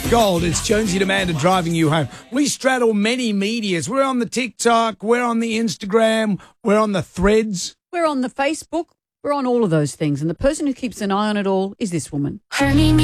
Gold. It's Jonesy and Amanda driving you home. We straddle many medias. We're on the TikTok. We're on the Instagram. We're on the Threads. We're on the Facebook. We're on all of those things. And the person who keeps an eye on it all is this woman.